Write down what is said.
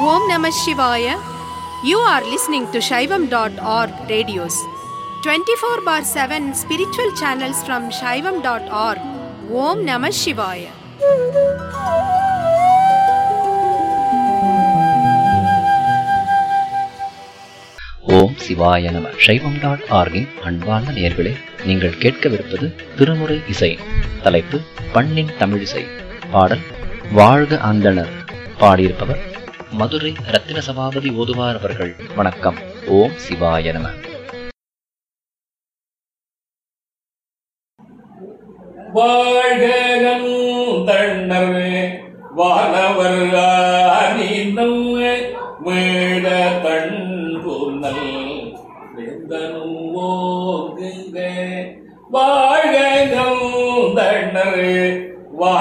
Om Namah Shivaya. You are listening to Shaivam.org radios. 24/7 spiritual channels from Shaivam.org. Om Namah Shivaya. ஓம் சிவாய நம. சைவம்.org-இன் அன்பார்ந்த நேயர்களே, நீங்கள் கேட்கவிருப்பது திருமுறை இசை. தலைப்பு பண்ணின் தமிழிசை. பாடல் வாழ்க அந்தணர். பாடியிருப்பவர் மதுரை ரத்தின சபாபதி ஓதுவார் அவர்கள். வணக்கம். ஓம் சிவாய நம. வாழ்கம் தண்ணர் வானவர் அணிந்தம் மேட தன்புனல் வேந்தனும் ஓங்குங்க. வாழ்கம் தண்ணர்